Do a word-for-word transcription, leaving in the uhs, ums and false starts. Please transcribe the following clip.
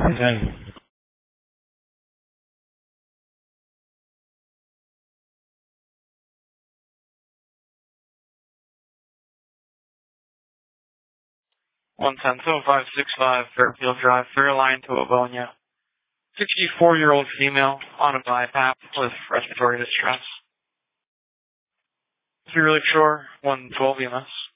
ten. one ten seven five six five Fairfield Drive, Fairline to Livonia. sixty-four-year-old female on a BiPAP with respiratory distress. If you're really sure, one twelve E M S.